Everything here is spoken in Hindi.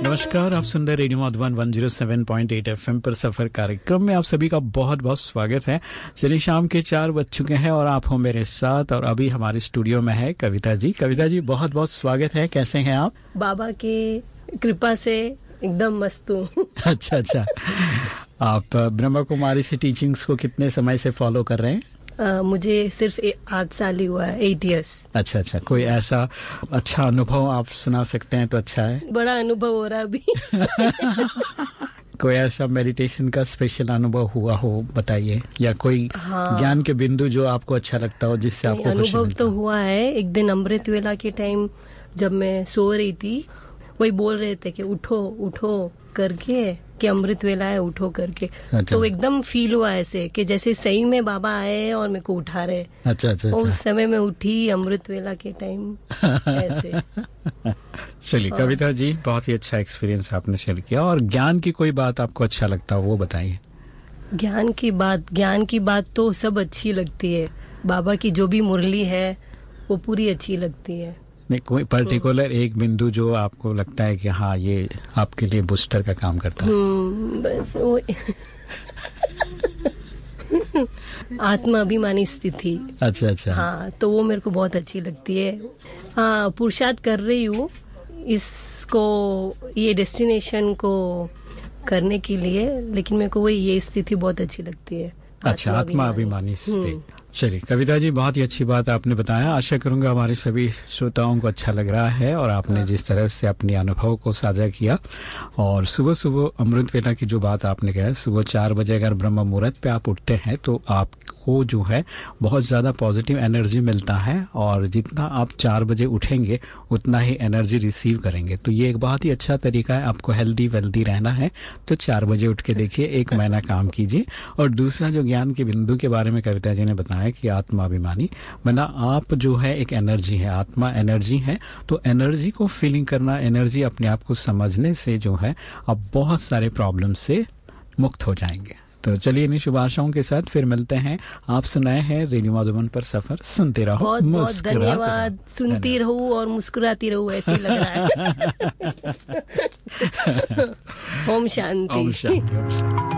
नमस्कार, आप सुन रहे रेडियो मधुबन 107.8 FM पर सफर कार्यक्रम में आप सभी का बहुत बहुत स्वागत है। चलिए, शाम के 4 बज चुके हैं और आप हो मेरे साथ, और अभी हमारे स्टूडियो में है कविता जी। कविता जी, बहुत बहुत स्वागत है। कैसे हैं आप? बाबा की कृपा से एकदम मस्त हूँ। अच्छा, आप ब्रह्मा कुमारी से टीचिंग्स को कितने समय से फॉलो कर रहे हैं? मुझे सिर्फ 8 साल ही हुआ है, 8 years। अच्छा, कोई ऐसा अच्छा अनुभव आप सुना सकते हैं तो अच्छा है। बड़ा अनुभव हो रहा है अभी। कोई ऐसा मेडिटेशन का स्पेशल अनुभव हुआ हो, बताइए, या कोई ज्ञान के बिंदु जो आपको अच्छा लगता हो, जिससे आपको खुशी अनुभव मिलता तो हुआ है। एक दिन अमृत वेला के टाइम जब मैं सो रही थी, वही बोल रहे थे कि उठो उठो करके, कि अमृत वेला है, उठो करके। अच्छा। तो एकदम फील हुआ ऐसे कि जैसे सही में बाबा आए और मेरे को उठा रहे। अच्छा। उस समय में उठी अमृत वेला के टाइम ऐसे। चलिए कविता जी, बहुत ही अच्छा एक्सपीरियंस आपने शेयर किया। और ज्ञान की कोई बात आपको अच्छा लगता हो वो बताइए। ज्ञान की बात तो सब अच्छी लगती है। बाबा की जो भी मुरली है वो पूरी अच्छी लगती है। नहीं, कोई पर्टिकुलर एक बिंदु जो आपको लगता है कि हाँ, ये आपके लिए बूस्टर का काम करता है? बस वो आत्माभिमानी स्थिति। अच्छा। हाँ, तो वो मेरे को बहुत अच्छी लगती है। हाँ, पुरुषार्थ कर रही हूँ इसको, ये डेस्टिनेशन को करने के लिए, लेकिन मेरे को वो ये स्थिति बहुत अच्छी लगती है। अच्छा, आत्माभिमानी स्थिति। चलिए कविता जी, बहुत ही अच्छी बात आपने बताया। आशा करूंगा हमारे सभी श्रोताओं को अच्छा लग रहा है, और आपने जिस तरह से अपने अनुभव को साझा किया। और सुबह सुबह अमृत वेला की जो बात आपने कहा, सुबह 4 बजे अगर ब्रह्म मुहूर्त पे आप उठते हैं तो आपको जो है बहुत ज़्यादा पॉजिटिव एनर्जी मिलता है, और जितना आप 4 बजे उठेंगे उतना ही एनर्जी रिसीव करेंगे। तो ये एक बहुत ही अच्छा तरीका है। आपको हेल्दी वेल्दी रहना है तो 4 बजे उठ के देखिए, 1 महीना काम कीजिए। और दूसरा जो ज्ञान के बिंदु के बारे में कविता जी ने बताया कि आत्माभिमानी बना, आप जो है एक एनर्जी है, आत्मा एनर्जी है। तो एनर्जी को फीलिंग करना, एनर्जी अपने आप को समझने से जो है आप बहुत सारे प्रॉब्लम से मुक्त हो जाएंगे। तो चलिए, इन्हीं शुभ आशाओं के साथ फिर मिलते हैं। आप सुनाए हैं रेडियो मधुबन पर सफर, सुनते रहो, बहुत बहुत धन्यवाद। सुनती रहूं और मुस्कुराती रहूं, ऐसे ही लग रहा है। ओम शांति। ओम शांति।